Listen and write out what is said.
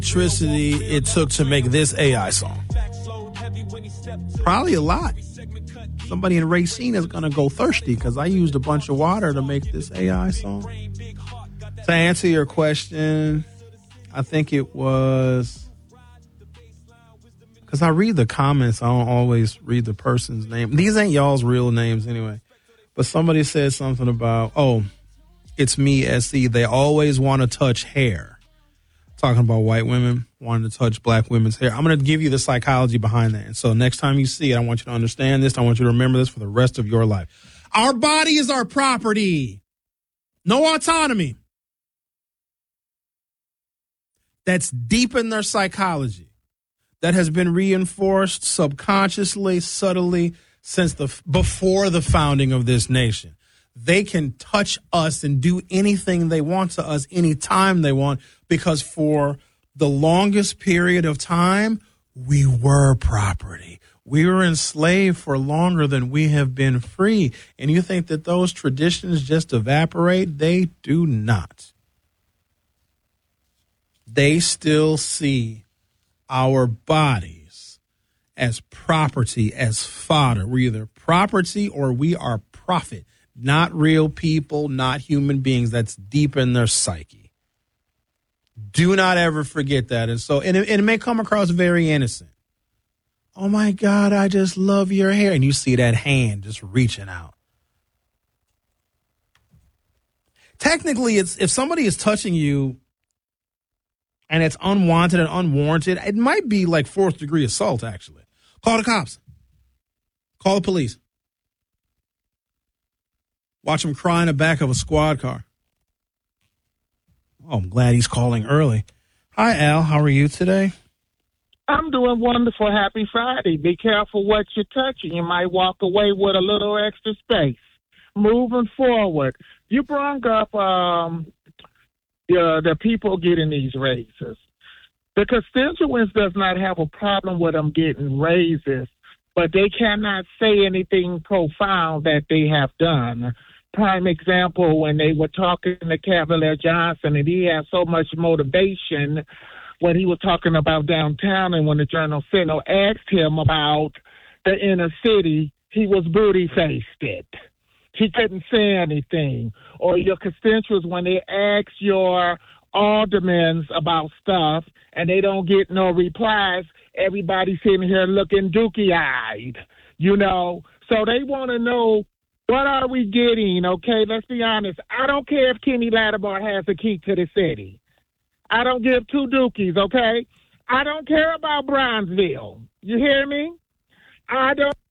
electricity it took to make this AI song? Probably a lot. Somebody in Racine is going to go thirsty because I used a bunch of water to make this AI song. To answer your question, I think it was, because I read the comments, I don't always read the person's name. These ain't y'all's real names anyway. But somebody said something about, it's me, SE. They always want to touch hair. Talking about white women wanting to touch black women's hair. I'm going to give you the psychology behind that. And so next time you see it, I want you to understand this. I want you to remember this for the rest of your life. Our body is our property. No autonomy. That's deep in their psychology. That has been reinforced subconsciously, subtly, since before the founding of this nation. They can touch us and do anything they want to us anytime they want, because for the longest period of time, we were property. We were enslaved for longer than we have been free. And you think that those traditions just evaporate? They do not. They still see our bodies as property, as fodder. We're either property or we are profit. Not real people, not human beings. That's deep in their psyche. Do not ever forget that. And so, and it may come across very innocent. Oh my God, I just love your hair. And you see that hand just reaching out. Technically, if somebody is touching you and it's unwanted and unwarranted, it might be like 4th degree assault, actually. Call the cops. Call the police. Watch him cry in the back of a squad car. Oh, I'm glad he's calling early. Hi, Al. How are you today? I'm doing wonderful. Happy Friday. Be careful what you're touching. You might walk away with a little extra space. Moving forward, you brought up the people getting these raises. The constituents does not have a problem with them getting raises, but they cannot say anything profound that they have done. Prime example, when they were talking to Cavalier Johnson, and he had so much motivation when he was talking about downtown, and when the Journal Sentinel asked him about the inner city, he was booty-faced it. He couldn't say anything. Or your constituents, when they ask your aldermen about stuff and they don't get no replies, everybody's sitting here looking dookie-eyed, you know. So they want to know, what are we getting, okay? Let's be honest. I don't care if Kenny Lattimore has a key to the city. I don't give two dookies, okay? I don't care about Bronzeville. You hear me? I don't